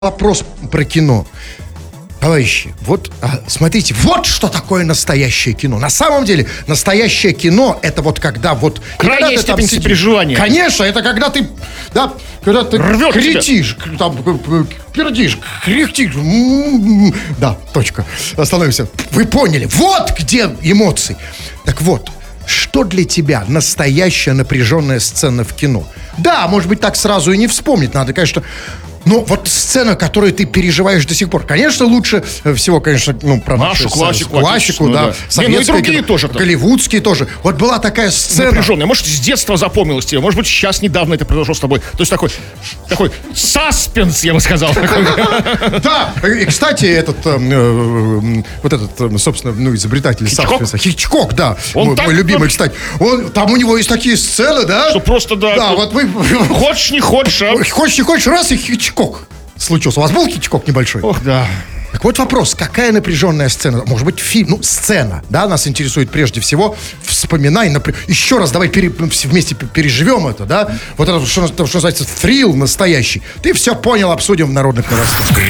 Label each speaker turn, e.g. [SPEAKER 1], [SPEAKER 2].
[SPEAKER 1] вопрос про кино. Товарищи, вот смотрите, вот что такое настоящее кино. На самом деле, настоящее кино — это вот когда вот...
[SPEAKER 2] Крайняя степень сопереживания.
[SPEAKER 1] Конечно, это когда ты, да, когда ты
[SPEAKER 2] рвёт
[SPEAKER 1] кричишь, там, пердишь, кряхтишь. Да, точка. Остановимся. Вы поняли. Вот где эмоции. Так вот, что для тебя настоящая напряженная сцена в кино? Да, может быть, так сразу и не вспомнить надо, конечно. Но вот сцена, которую ты переживаешь до сих пор, конечно, лучше всего, конечно, ну, про
[SPEAKER 2] нашу
[SPEAKER 1] классику, да,
[SPEAKER 2] советские, и другие тоже,
[SPEAKER 1] голливудские тоже. Вот была такая сцена
[SPEAKER 2] напряженная. Может, с детства запомнилась тебе, может быть, сейчас недавно это произошло с тобой. То есть такой саспенс, я бы сказал.
[SPEAKER 1] Да, и, кстати, собственно, изобретатель саспенса, Хичкок, да, мой любимый, кстати. Там у него есть такие сцены, да?
[SPEAKER 2] Что просто, да.
[SPEAKER 1] Да, вот вы...
[SPEAKER 2] Хочешь, не хочешь, а?
[SPEAKER 1] Хочешь, не хочешь, раз и Хичкок случился. У вас был Хичкок небольшой?
[SPEAKER 2] Ох, да.
[SPEAKER 1] Так вот вопрос, какая напряженная сцена? Может быть, фильм, сцена, да, нас интересует прежде всего. Вспоминай, еще раз давай вместе переживем это, да? Вот это, что называется, thrill настоящий. Ты все понял, обсудим в народных новостях.